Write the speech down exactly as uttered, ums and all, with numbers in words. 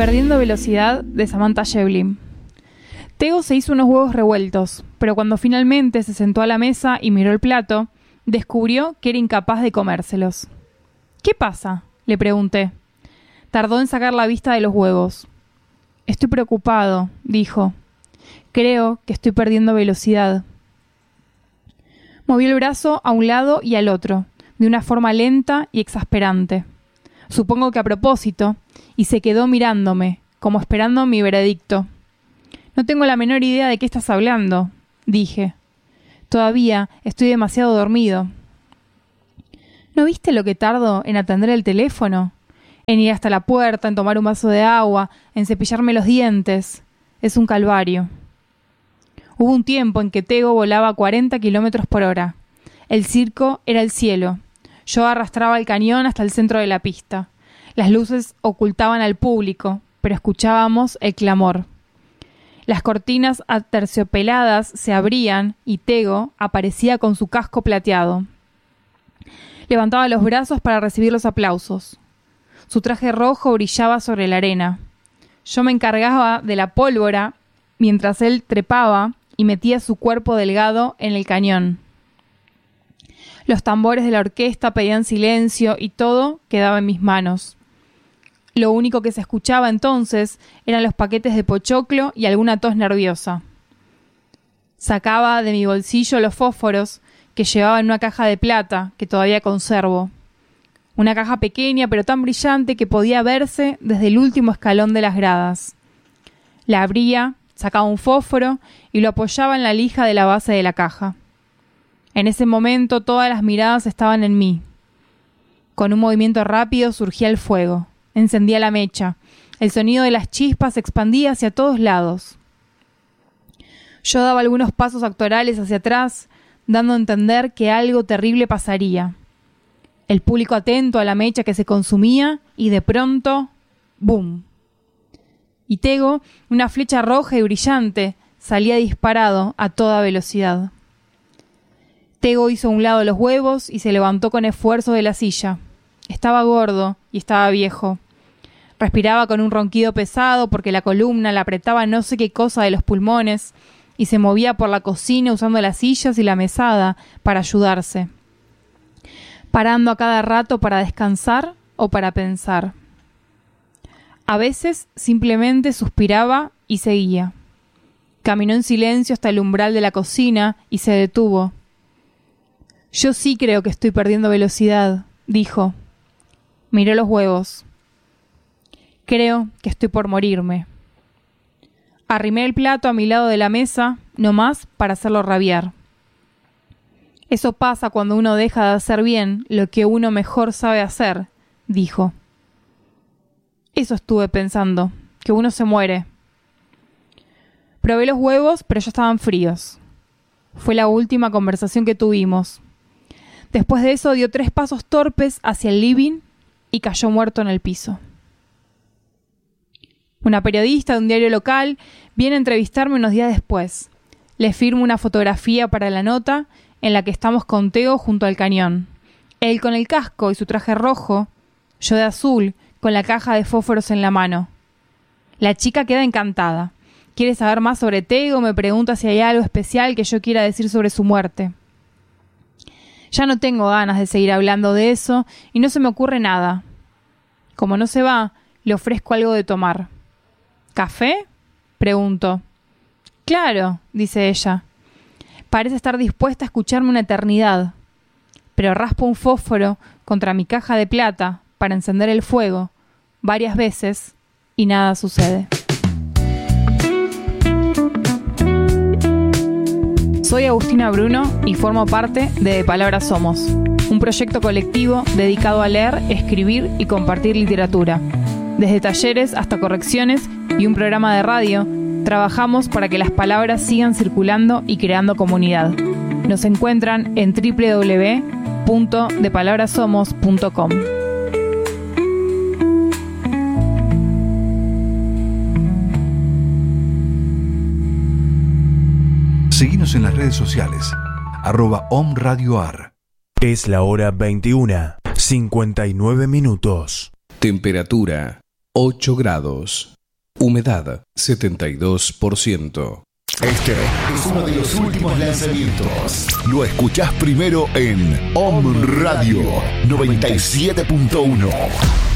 Perdiendo velocidad, de Samantha Schweblin. Tego se hizo unos huevos revueltos, pero cuando finalmente se sentó a la mesa y miró el plato, descubrió que era incapaz de comérselos. ¿Qué pasa?, le pregunté. Tardó en sacar la vista de los huevos. Estoy preocupado, dijo. Creo que estoy perdiendo velocidad. Movió el brazo a un lado y al otro, de una forma lenta y exasperante. Supongo que a propósito, y se quedó mirándome, como esperando mi veredicto. No tengo la menor idea de qué estás hablando, dije. Todavía estoy demasiado dormido. ¿No viste lo que tardo en atender el teléfono? En ir hasta la puerta, en tomar un vaso de agua, en cepillarme los dientes. Es un calvario. Hubo un tiempo en que Tego volaba a cuarenta kilómetros por hora. El circo era el cielo. Yo arrastraba el cañón hasta el centro de la pista. Las luces ocultaban al público, pero escuchábamos el clamor. Las cortinas aterciopeladas se abrían y Tego aparecía con su casco plateado. Levantaba los brazos para recibir los aplausos. Su traje rojo brillaba sobre la arena. Yo me encargaba de la pólvora mientras él trepaba y metía su cuerpo delgado en el cañón. Los tambores de la orquesta pedían silencio y todo quedaba en mis manos. Lo único que se escuchaba entonces eran los paquetes de pochoclo y alguna tos nerviosa. Sacaba de mi bolsillo los fósforos que llevaba en una caja de plata que todavía conservo. Una caja pequeña pero tan brillante que podía verse desde el último escalón de las gradas. La abría, sacaba un fósforo y lo apoyaba en la lija de la base de la caja. En ese momento todas las miradas estaban en mí. Con un movimiento rápido surgía el fuego. Encendía la mecha. El sonido de las chispas se expandía hacia todos lados. Yo daba algunos pasos actorales hacia atrás, dando a entender que algo terrible pasaría. El público atento a la mecha que se consumía y de pronto, ¡bum! Y Tego, una flecha roja y brillante, salía disparado a toda velocidad. Tego hizo a un lado los huevos y se levantó con esfuerzo de la silla. Estaba gordo y estaba viejo. Respiraba con un ronquido pesado porque la columna le apretaba no sé qué cosa de los pulmones y se movía por la cocina usando las sillas y la mesada para ayudarse, parando a cada rato para descansar o para pensar. A veces simplemente suspiraba y seguía. Caminó en silencio hasta el umbral de la cocina y se detuvo. Yo sí creo que estoy perdiendo velocidad, dijo. Miró los huevos. Creo que estoy por morirme. Arrimé el plato a mi lado de la mesa, no más para hacerlo rabiar. Eso pasa cuando uno deja de hacer bien lo que uno mejor sabe hacer, dijo. Eso estuve pensando, que uno se muere. Probé los huevos, pero ya estaban fríos. Fue la última conversación que tuvimos. Después de eso dio tres pasos torpes hacia el living y cayó muerto en el piso. Una periodista de un diario local viene a entrevistarme unos días después. Le firmo una fotografía para la nota en la que estamos con Tego junto al cañón. Él con el casco y su traje rojo, yo de azul, con la caja de fósforos en la mano. La chica queda encantada. Quiere saber más sobre Tego, me pregunta si hay algo especial que yo quiera decir sobre su muerte. Ya no tengo ganas de seguir hablando de eso y no se me ocurre nada. Como no se va, le ofrezco algo de tomar. ¿Café?, pregunto. Claro, dice ella. Parece estar dispuesta a escucharme una eternidad. Pero raspo un fósforo contra mi caja de plata para encender el fuego varias veces y nada sucede. Soy Agustina Bruno y formo parte de De Palabra Somos, un proyecto colectivo dedicado a leer, escribir y compartir literatura. Desde talleres hasta correcciones y un programa de radio, trabajamos para que las palabras sigan circulando y creando comunidad. Nos encuentran en doble u doble u doble u punto de palabra somos punto com. Seguinos en las redes sociales, arroba omradioar. Es la hora veintiuna, cincuenta y nueve minutos. Temperatura ocho grados. Humedad setenta y dos por ciento. Este es uno de los últimos lanzamientos. Lo escuchás primero en Om Radio noventa y siete punto uno.